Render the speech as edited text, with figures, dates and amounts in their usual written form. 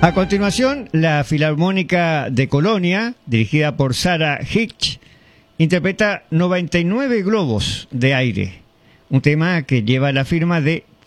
A continuación, la Filarmónica de Colonia, dirigida por Sarah Hitch, interpreta 99 globos de aire, un tema que lleva la firma de